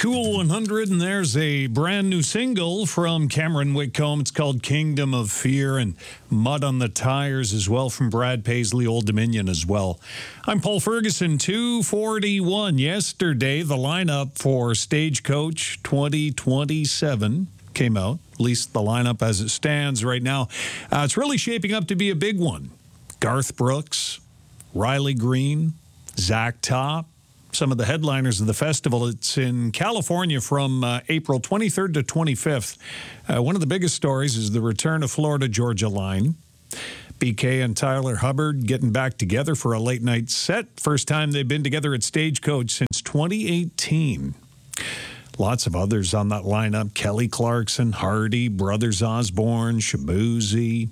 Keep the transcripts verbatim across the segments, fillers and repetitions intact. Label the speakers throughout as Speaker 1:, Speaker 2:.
Speaker 1: Cool one hundred, and there's a brand new single from Cameron Whitcomb. It's called Kingdom of Fear, and Mud on the Tires as well from Brad Paisley, Old Dominion as well. I'm Paul Ferguson, two forty-one. Yesterday, the lineup for Stagecoach twenty twenty-seven came out, at least the lineup as it stands right now. Uh, it's really shaping up to be a big one. Garth Brooks, Riley Green, Zach Top, some of the headliners of the festival. It's in California from uh, April twenty-third to twenty-fifth. Uh, one of the biggest stories is the return of Florida Georgia Line. B K and Tyler Hubbard getting back together for a late night set. First time they've been together at Stagecoach since twenty eighteen. Lots of others on that lineup. Kelly Clarkson, Hardy, Brothers Osborne, Shabuzi.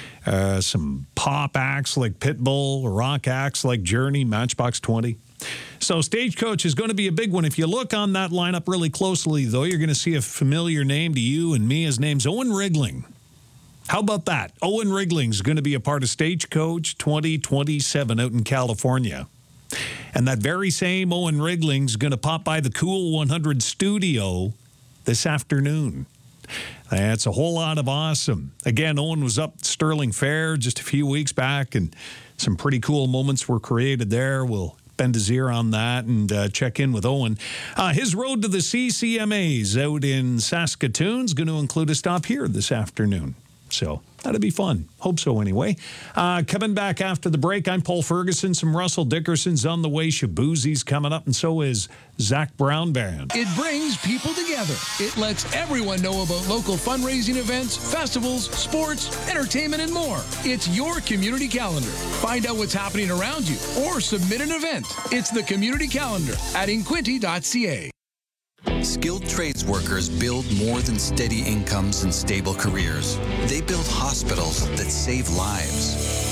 Speaker 1: Uh, some pop acts like Pitbull, rock acts like Journey, Matchbox twenty. So Stagecoach is going to be a big one. If you look on that lineup really closely, though, you're going to see a familiar name to you and me. His name's Owen Rigling. How about that? Owen Rigling's going to be a part of Stagecoach twenty twenty-seven out in California. And that very same Owen Rigling's going to pop by the Cool one hundred studio this afternoon. That's a whole lot of awesome. Again, Owen was up at Sterling Fair just a few weeks back, and some pretty cool moments were created there. We'll bend his ear on that and uh, check in with Owen. Uh, his road to the C C M As out in Saskatoon is going to include a stop here this afternoon. So that'll be fun. Hope so anyway. Uh, coming back after the break, I'm Paul Ferguson. Some Russell Dickerson's on the way. Shabuzi's coming up, and so is Zach Brown Band.
Speaker 2: It brings people together. It lets everyone know about local fundraising events, festivals, sports, entertainment, and more. It's your community calendar. Find out what's happening around you or submit an event. It's the community calendar at inquinty dot c a.
Speaker 3: Skilled trades workers build more than steady incomes and stable careers. They build hospitals that save lives,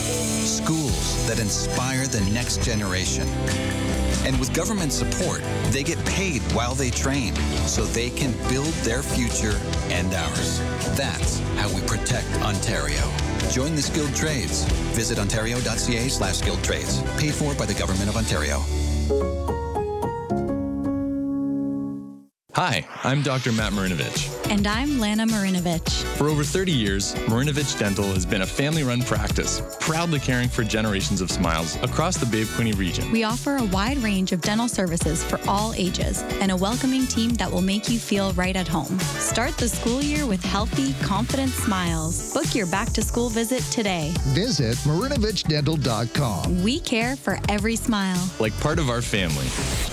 Speaker 3: schools that inspire the next generation. And with government support, they get paid while they train so they can build their future and ours. That's how we protect Ontario. Join the skilled trades. Visit ontario dot c a slash skilled trades. Paid for by the Government of Ontario.
Speaker 4: Hi, I'm Doctor Matt Marinovich.
Speaker 5: And I'm Lana Marinovich.
Speaker 4: For over thirty years, Marinovich Dental has been a family-run practice, proudly caring for generations of smiles across the Bay Quinte region.
Speaker 5: We offer a wide range of dental services for all ages and a welcoming team that will make you feel right at home. Start the school year with healthy, confident smiles. Book your back-to-school visit today.
Speaker 6: Visit marinovich dental dot com.
Speaker 5: We care for every smile.
Speaker 4: Like part of our family.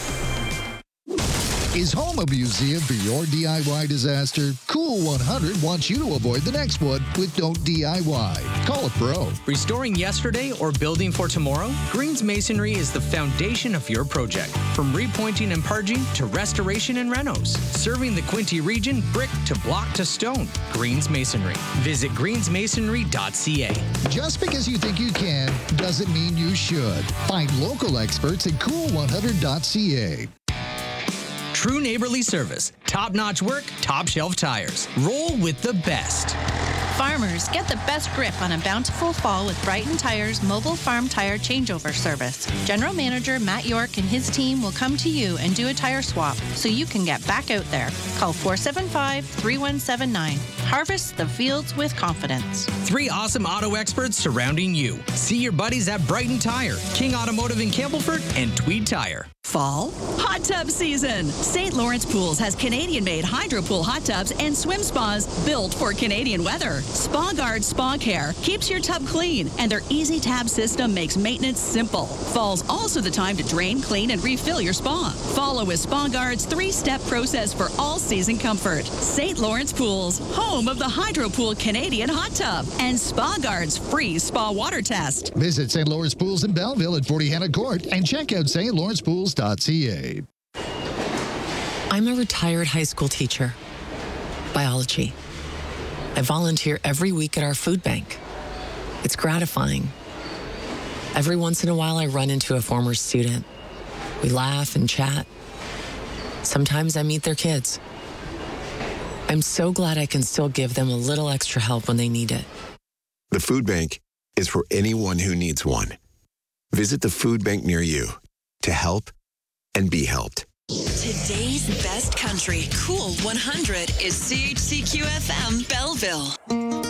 Speaker 6: Is home a museum for your D I Y disaster? Cool one hundred wants you to avoid the next one with Don't D I Y. Call a pro.
Speaker 7: Restoring yesterday or building for tomorrow? Greens Masonry is the foundation of your project. From repointing and parging to restoration and renos. Serving the Quinte region brick to block to stone. Greens Masonry. Visit greens masonry dot c a.
Speaker 6: Just because you think you can doesn't mean you should. Find local experts at cool one hundred dot c a.
Speaker 7: True neighborly service, top-notch work, top-shelf tires. Roll with the best.
Speaker 8: Farmers, get the best grip on a bountiful fall with Brighton Tires Mobile Farm Tire Changeover Service. General Manager Matt York and his team will come to you and do a tire swap so you can get back out there. Call four seven five, three one seven nine. Harvest the fields with confidence.
Speaker 7: Three awesome auto experts surrounding you. See your buddies at Brighton Tire, King Automotive in Campbellford, and Tweed Tire.
Speaker 9: Fall, hot tub season. Saint Lawrence Pools has Canadian-made hydro pool hot tubs and swim spas built for Canadian weather. Spa Guard Spa Care keeps your tub clean, and their easy tab system makes maintenance simple. Fall's also the time to drain, clean, and refill your spa. Follow with Spa Guard's three-step process for all-season comfort. Saint Lawrence Pools, home of the Hydro Pool Canadian hot tub, and Spa Guard's free spa water test.
Speaker 6: Visit Saint Lawrence Pools in Belleville at forty Hannah Court and check out st lawrence pools dot c a.
Speaker 10: I'm a retired high school teacher. Biology. I volunteer every week at our food bank. It's gratifying. Every once in a while, I run into a former student. We laugh and chat. Sometimes I meet their kids. I'm so glad I can still give them a little extra help when they need it.
Speaker 11: The food bank is for anyone who needs one. Visit the food bank near you to help and be helped.
Speaker 12: Today's best country, Cool one hundred, is C H C Q F M Belleville.